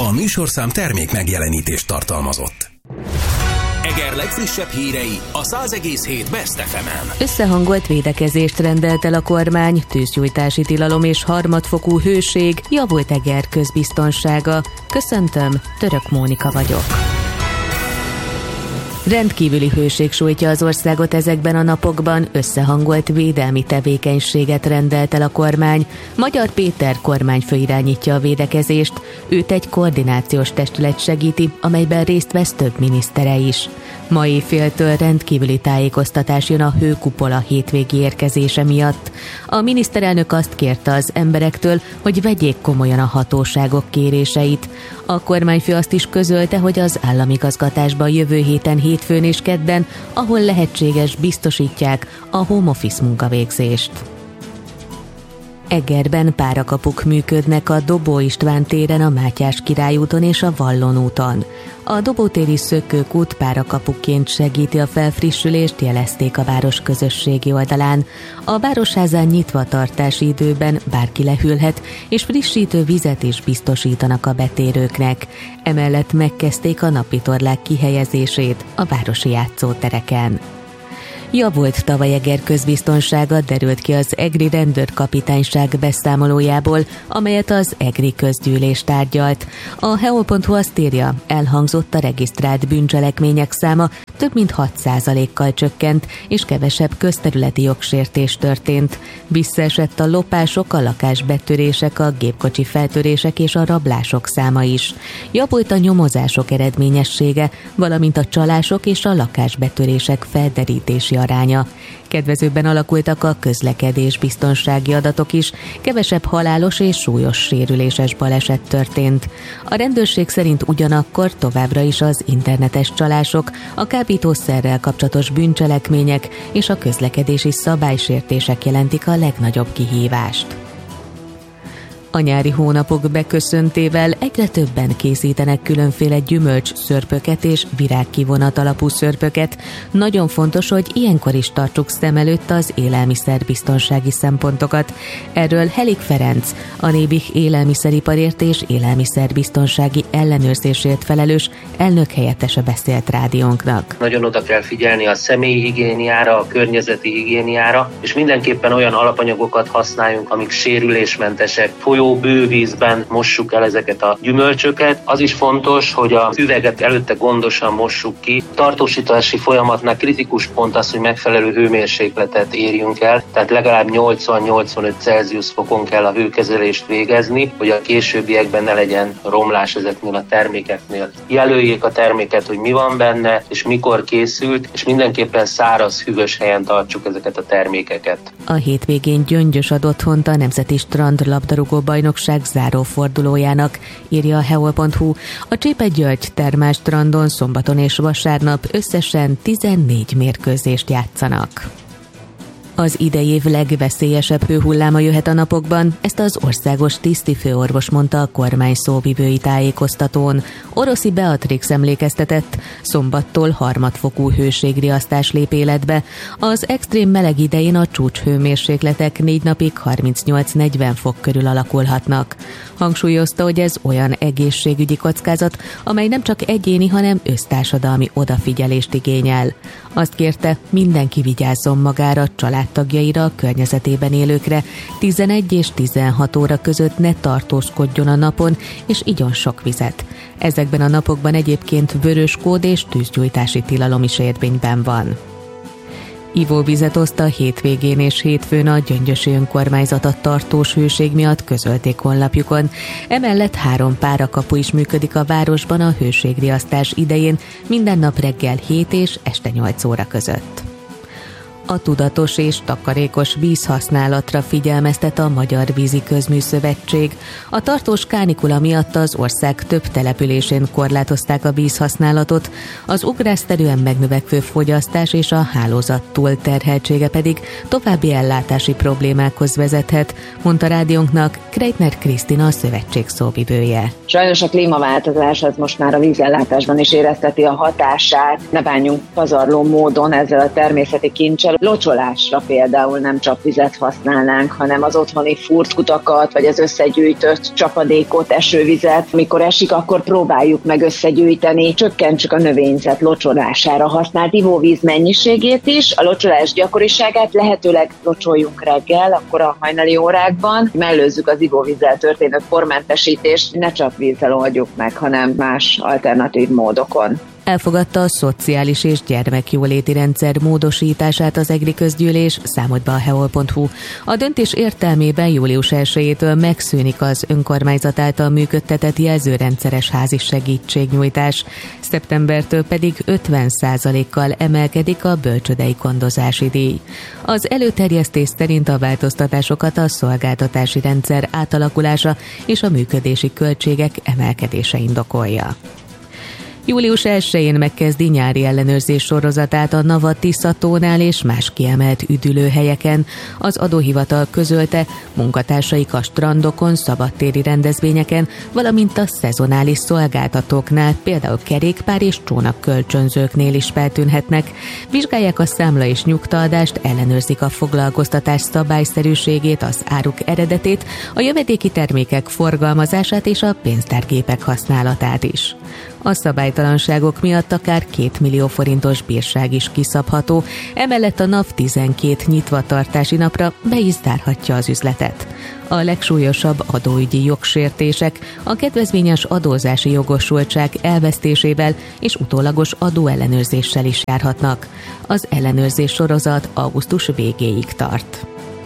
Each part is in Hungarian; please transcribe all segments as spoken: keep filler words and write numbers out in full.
A műsorszám termék megjelenítést tartalmazott. Eger legfrissebb hírei a száz egész hét Best ef emen. Összehangolt védekezést rendelt el a kormány, tűzgyújtási tilalom és harmadfokú hőség, javult Eger közbiztonsága. Köszöntöm, Török Mónika vagyok. Rendkívüli hőség sújtja az országot ezekben a napokban, összehangolt védelmi tevékenységet rendelt el a kormány. Magyar Péter kormányfő irányítja a védekezést, őt egy koordinációs testület segíti, amelyben részt vesz több minisztere is. Ma éjféltől rendkívüli tájékoztatás jön a hőkupola hétvégi érkezése miatt. A miniszterelnök azt kérte az emberektől, hogy vegyék komolyan a hatóságok kéréseit. A kormányfő azt is közölte, hogy az államigazgatásban jövő héten hétfőn és kedden, ahol lehetséges, biztosítják a home office munkavégzést. Egerben párakapuk működnek a Dobó István téren, a Mátyás Király úton és a Vallon úton. A Dobótéri szökőkút párakapukként segíti a felfrissülést, jelezték a város közösségi oldalán. A városházán nyitva tartási időben bárki lehűlhet, és frissítő vizet is biztosítanak a betérőknek. Emellett megkezdték a napitorlák kihelyezését a városi játszótereken. Javult tavaly Eger közbiztonsága, derült ki az egri rendőrkapitányság beszámolójából, amelyet az egri közgyűlés tárgyalt. A heo pont hu azt írja, elhangzott a regisztrált bűncselekmények száma, több mint hat százalékkal csökkent, és kevesebb közterületi jogsértés történt. Visszaesett a lopások, a lakásbetörések, a gépkocsi feltörések és a rablások száma is. Javult a nyomozások eredményessége, valamint a csalások és a lakásbetörések felderítési aránya. Kedvezőbben alakultak a közlekedés biztonsági adatok is, kevesebb halálos és súlyos sérüléses baleset történt. A rendőrség szerint ugyanakkor továbbra is az internetes csalások, a kábítószerrel kapcsolatos bűncselekmények és a közlekedési szabálysértések jelentik a legnagyobb kihívást. A nyári hónapok beköszöntével egyre többen készítenek különféle gyümölcs szörpöket és virágkivonat alapú szörpöket. Nagyon fontos, hogy ilyenkor is tartsuk szem előtt az élelmiszerbiztonsági szempontokat. Erről Helik Ferenc, a Nébih élelmiszeriparért és élelmiszerbiztonsági ellenőrzésért felelős elnök helyettese beszélt rádiónknak. Nagyon oda kell figyelni a személyi higiéniára, a környezeti higiéniára, és mindenképpen olyan alapanyagokat használjunk, amik sérülésmentesek. Bővízben mossuk el ezeket a gyümölcsöket. Az is fontos, hogy a üveget előtte gondosan mossuk ki. Tartósítási folyamatnál kritikus pont az, hogy megfelelő hőmérsékletet érjünk el, tehát legalább nyolcvan-nyolcvanöt Celsius fokon kell a hőkezelést végezni, hogy a későbbiekben ne legyen romlás ezeknél a termékeknél. Jelöljék a terméket, hogy mi van benne, és mikor készült, és mindenképpen száraz, hűvös helyen tartsuk ezeket a termékeket. A hétvégén Gyöngyös ad otthont a Nemzeti Strandlabdarúgó bajnokság zárófordulójának, írja a heo pont hu. A Cséped-György termál strandon szombaton és vasárnap összesen tizennégy mérkőzést játszanak. Az idei év legveszélyesebb hőhulláma jöhet a napokban, ezt az országos tisztifőorvos mondta a kormány szóvivői tájékoztatón. Oroszi Beatrix emlékeztetett, szombattól harmadfokú hőségriasztás lép életbe. Az extrém meleg idején a csúcshőmérsékletek négy napig harmincnyolc-negyven fok körül alakulhatnak. Hangsúlyozta, hogy ez olyan egészségügyi kockázat, amely nem csak egyéni, hanem össztársadalmi odafigyelést igényel. Azt kérte, mindenki vigyázzon magára, családtagjaira, a környezetében élőkre, tizenegy és tizenhat óra között ne tartózkodjon a napon, és igyon sok vizet. Ezekben a napokban egyébként vörös kód és tűzgyújtási tilalom is érvényben van. Ivóvizet oszt a hétvégén és hétfőn a Gyöngyösi önkormányzat a tartós hőség miatt, közölték honlapjukon. Emellett három párakapu is működik a városban a hőségriasztás idején, minden nap reggel hét és este nyolc óra között. A tudatos és takarékos vízhasználatra figyelmeztet a Magyar Vízi Közműszövetség. A tartós kánikula miatt az ország több településén korlátozták a vízhasználatot, az ugrásszerűen megnövekvő fogyasztás és a hálózat túlterheltsége pedig további ellátási problémákhoz vezethet, mondta rádiónknak Kreitner Krisztina, a szövetség szóvivője. Sajnos a klímaváltozás az most már a vízellátásban is érezteti a hatását. Ne bánjunk pazarló módon ezzel a természeti kincsel, a locsolásra például nem csapvizet használnánk, hanem az otthoni furtkutakat, vagy az összegyűjtött csapadékot, esővizet. Mikor esik, akkor próbáljuk meg összegyűjteni, csökkentsük a növényzet locsolására használt ivóvíz mennyiségét is, a locsolás gyakoriságát, lehetőleg locsoljunk reggel, akkor a hajnali órákban, mellőzzük az ivóvízzel történő pormentesítést, ne csak vízzel oldjuk meg, hanem más alternatív módokon. Elfogadta a szociális és gyermekjóléti rendszer módosítását az EGRI közgyűlés, számolt be a heol pont hu. A döntés értelmében július elsejétől megszűnik az önkormányzat által működtetett jelzőrendszeres házi segítségnyújtás. Szeptembertől pedig ötven százalékkal emelkedik a bölcsődei gondozási díj. Az előterjesztés szerint a változtatásokat a szolgáltatási rendszer átalakulása és a működési költségek emelkedése indokolja. július elsején megkezdi nyári ellenőrzés sorozatát a Nava Tiszatónál és más kiemelt üdülőhelyeken. Az adóhivatal közölte, munkatársaik a strandokon, szabadtéri rendezvényeken, valamint a szezonális szolgáltatóknál, például kerékpár és csónakkölcsönzőknél is feltűnhetnek. Vizsgálják a számla és nyugtaadást, ellenőrzik a foglalkoztatás szabályszerűségét, az áruk eredetét, a jövedéki termékek forgalmazását és a pénztárgépek használatát is. A szabálytalanságok miatt akár két millió forintos bírság is kiszabható, emellett a NAV tizenkét nyitvatartási napra be is zárhatja az üzletet. A legsúlyosabb adóügyi jogsértések a kedvezményes adózási jogosultság elvesztésével és utólagos adóellenőrzéssel is járhatnak. Az ellenőrzés sorozat augusztus végéig tart.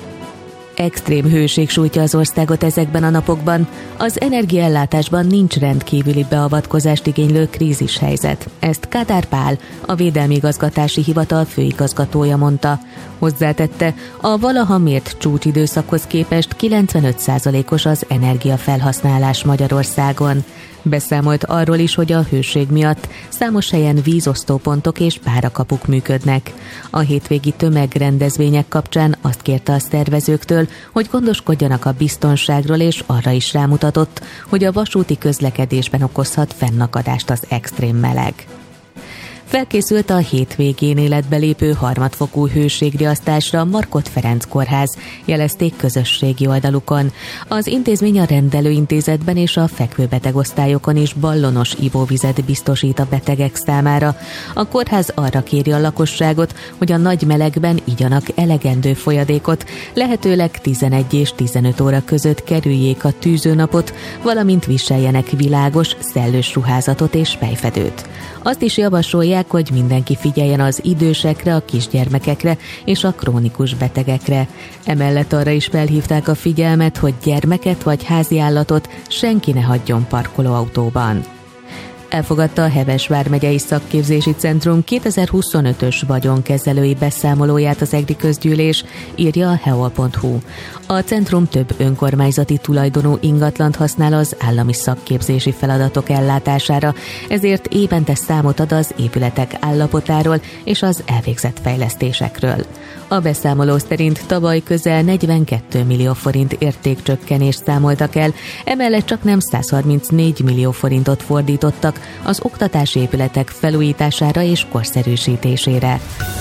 Extrém hőség sújtja az országot ezekben a napokban. Az energiaellátásban nincs rendkívüli beavatkozást igénylő krízishelyzet. Ezt Kádár Pál, a Védelmi Igazgatási Hivatal főigazgatója mondta. Hozzátette, a valaha mért csúcsidőszakhoz képest kilencvenöt százalékos az energiafelhasználás Magyarországon. Beszámolt arról is, hogy a hőség miatt számos helyen vízosztópontok és párakapuk működnek. A hétvégi tömegrendezvények kapcsán azt kérte a szervezőktől, hogy gondoskodjanak a biztonságról, és arra is rámutatott, hogy a vasúti közlekedésben okozhat fennakadást az extrém meleg. Felkészült a hétvégén életbe lépő harmadfokú hőségriasztásra a Markhot Ferenc kórház, jelezték közösségi oldalukon. Az intézmény a rendelőintézetben és a fekvőbetegosztályokon is ballonos ivóvizet biztosít a betegek számára. A kórház arra kéri a lakosságot, hogy a nagy melegben igyanak elegendő folyadékot, lehetőleg tizenegy és tizenöt óra között kerüljék a tűzőnapot, valamint viseljenek világos, szellős ruházatot és fejfedőt. Azt is javasolják, hogy mindenki figyeljen az idősekre, a kisgyermekekre és a krónikus betegekre. Emellett arra is felhívták a figyelmet, hogy gyermeket vagy háziállatot senki ne hagyjon parkolóautóban. Elfogadta a Heves vármegyei szakképzési centrum kétezer-huszonötös vagyonkezelői beszámolóját az EGRI közgyűlés, írja a heol pont hu. A centrum több önkormányzati tulajdonú ingatlant használ az állami szakképzési feladatok ellátására, ezért évente számot ad az épületek állapotáról és az elvégzett fejlesztésekről. A beszámoló szerint tavaly közel negyvenkét millió forint értékcsökkenést számoltak el, emellett csak nem száz harmincnégy millió forintot fordítottak az oktatási épületek felújítására és korszerűsítésére.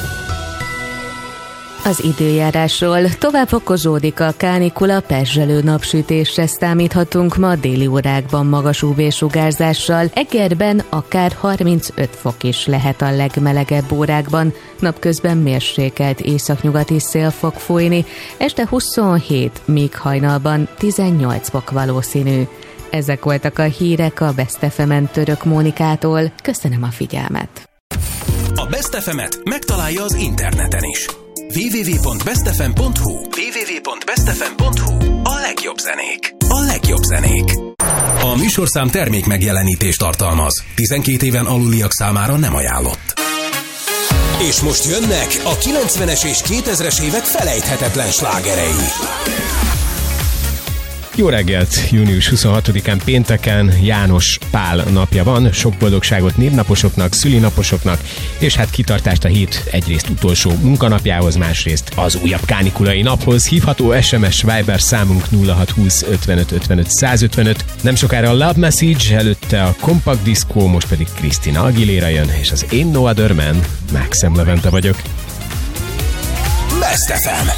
Az időjárásról: tovább fokozódik a kánikula, perzselő napsütésre számíthatunk ma déli órákban magas ú vé-sugárzással, Egerben akár harmincöt fok is lehet a legmelegebb órákban, napközben mérsékelt északnyugati szél fog fújni, este huszonhét, míg hajnalban tizennyolc fok valószínű. Ezek voltak a hírek a Best ef emen Török Mónikától. Köszönöm a figyelmet! A Best ef emet megtalálja az interneten is. double-u double-u double-u pont best f m pont hu double-u double-u double-u pont best f m pont hu A legjobb zenék. A legjobb zenék. A műsorszám termék megjelenítést tartalmaz. tizenkét éven aluliak számára nem ajánlott. És most jönnek a kilencvenes és kétezres évek felejthetetlen slágerei. Jó reggelt! június huszonhatodikán pénteken János Pál napja van. Sok boldogságot névnaposoknak, szülinaposoknak, és hát kitartást a hét egyrészt utolsó munkanapjához, másrészt az újabb kánikulai naphoz. Hívható es em es Viber számunk nulla hat húsz ötvenöt ötvenöt százötvenöt. Nem sokára a Love Message, előtte a Compact Disco, most pedig Christina Aguilera jön, és az Ain't No Other Man. Maxim Levente vagyok. Best ef em.